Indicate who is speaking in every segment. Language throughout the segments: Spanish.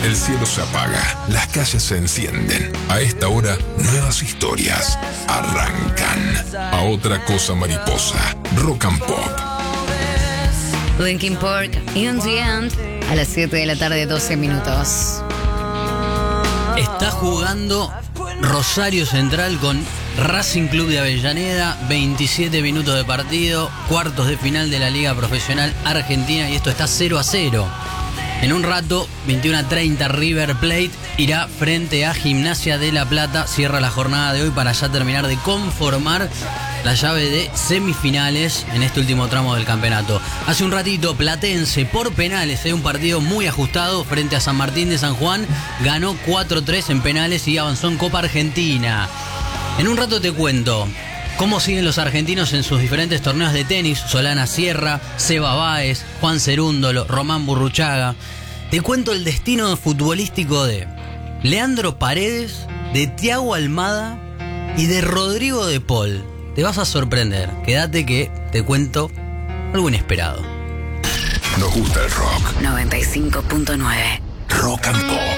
Speaker 1: El cielo se apaga, las calles se encienden. A esta hora, nuevas historias arrancan. A otra cosa mariposa, Rock and Pop.
Speaker 2: Linkin Park, In the End, a las 7 de la tarde, 12 minutos.
Speaker 3: Está jugando Rosario Central con Racing Club de Avellaneda, 27 minutos de partido, cuartos de final de la Liga Profesional Argentina, y esto está 0-0. En un rato, 21:30, River Plate irá frente a Gimnasia de La Plata. Cierra la jornada de hoy para ya terminar de conformar la llave de semifinales en este último tramo del campeonato. Hace un ratito, Platense por penales, un partido muy ajustado frente a San Martín de San Juan. Ganó 4-3 en penales y avanzó en Copa Argentina. En un rato te cuento cómo siguen los argentinos en sus diferentes torneos de tenis. Solana Sierra, Seba Báez, Juan Cerúndolo, Román Burruchaga. Te cuento el destino futbolístico de Leandro Paredes, de Thiago Almada y de Rodrigo de Paul. Te vas a sorprender. Quédate que te cuento algo inesperado.
Speaker 1: Nos gusta el rock.
Speaker 2: 95.9.
Speaker 1: Rock and Pop.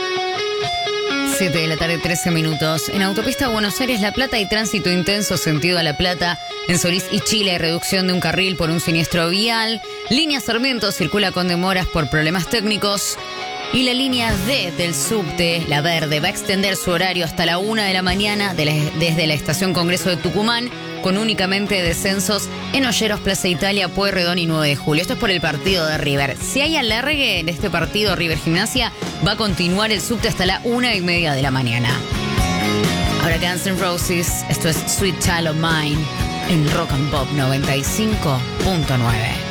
Speaker 2: 7 de la tarde, 13 minutos. En autopista Buenos Aires-La Plata hay tránsito intenso sentido a La Plata. En Solís y Chile hay reducción de un carril por un siniestro vial. Línea Sarmiento circula con demoras por problemas técnicos. Y la línea D del subte, la verde, va a extender su horario hasta la 1 de la mañana desde la estación Congreso de Tucumán, con únicamente descensos en Olleros, Plaza Italia, Pueyrredón y 9 de julio. Esto es por el partido de River. Si hay alargue en este partido River Gimnasia, va a continuar el subte hasta la 1:30 de la mañana. Ahora Guns N' Roses, esto es Sweet Child of Mine en Rock and Pop 95.9.